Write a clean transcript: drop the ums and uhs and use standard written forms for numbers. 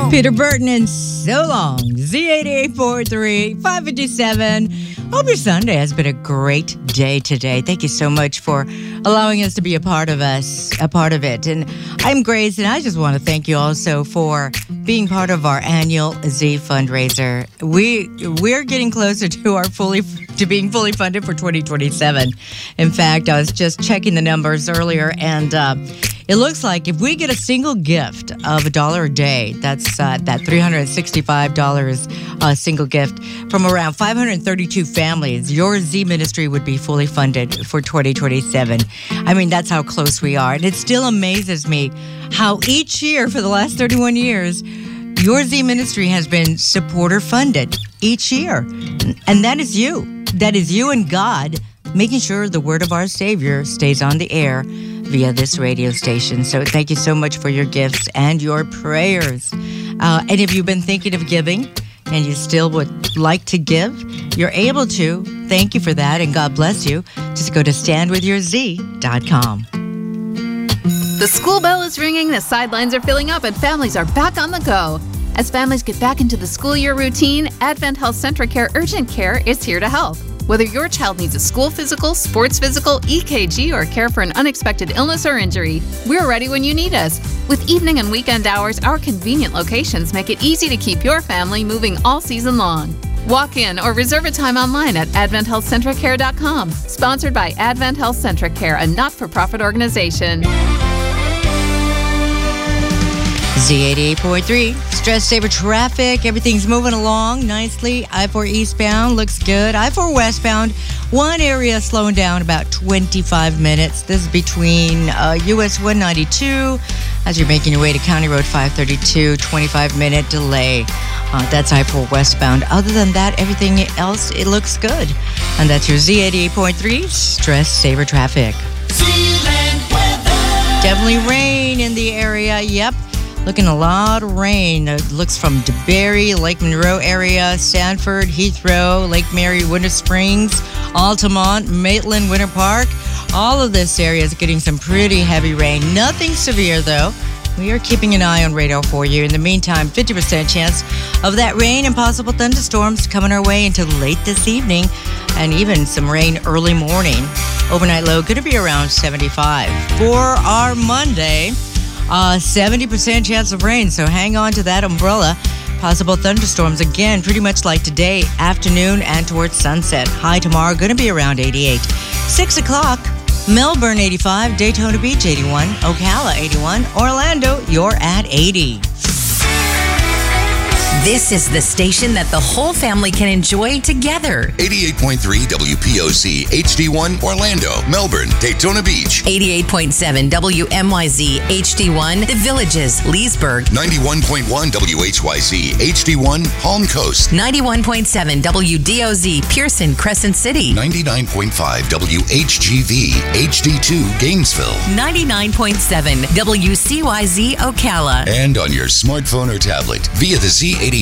Peter Burton and So Long. Z8843, 557. Hope your Sunday has been a great day today. Thank you so much for allowing us to be a part of it. And I'm Grace, and I just want to thank you also for being part of our annual Z fundraiser. We're getting closer to being fully funded for 2027. In fact, I was just checking the numbers earlier, and it looks like if we get a single gift of $1 a day, that's that $365 single gift from around 532 families, your Z ministry would be fully funded for 2027. I mean, that's how close we are. And it still amazes me how each year for the last 31 years, your Z ministry has been supporter funded each year. And that is you. That is you and God making sure the word of our Savior stays on the air via this radio station. So thank you so much for your gifts and your prayers. And if you've been thinking of giving and you still would like to give, you're able to. Thank you for that, and God bless you. Just go to standwithyourz.com. The school bell is ringing, the sidelines are filling up, and families are back on the go. As families get back into the school year routine, Advent Health Centracare Urgent Care is here to help. Whether your child needs a school physical, sports physical, EKG, or care for an unexpected illness or injury, we're ready when you need us. With evening and weekend hours, our convenient locations make it easy to keep your family moving all season long. Walk in or reserve a time online at AdventHealthCentricare.com. Sponsored by Advent Health Centricare, a not-for-profit organization. Z88.3, stress saver traffic. Everything's moving along nicely. I-4 eastbound looks good. I-4 westbound, one area slowing down about 25 minutes. This is between US 192 as you're making your way to County Road 532, 25-minute delay. That's I-4 westbound. Other than that, everything else, it looks good. And that's your Z88.3, stress saver traffic. Definitely rain in the area. Yep. Looking a lot of rain. It looks from DeBerry, Lake Monroe area, Sanford, Heathrow, Lake Mary, Winter Springs, Altamont, Maitland, Winter Park. All of this area is getting some pretty heavy rain. Nothing severe, though. We are keeping an eye on radar for you. In the meantime, 50% chance of that rain and possible thunderstorms coming our way until late this evening, and even some rain early morning. Overnight low going to be around 75. For our Monday, 70% chance of rain, so hang on to that umbrella. Possible thunderstorms again, pretty much like today, afternoon and towards sunset. High tomorrow, going to be around 88. 6 o'clock, Melbourne 85, Daytona Beach 81, Ocala 81, Orlando, you're at 80. This is the station that the whole family can enjoy together. 88.3 WPOC HD1 Orlando, Melbourne, Daytona Beach. 88.7 WMYZ HD1 The Villages, Leesburg. 91.1 WHYZ HD1 Palm Coast. 91.7 WDOZ Pearson, Crescent City. 99.5 WHGV HD2 Gainesville. 99.7 WCYZ Ocala. And on your smartphone or tablet via the Z88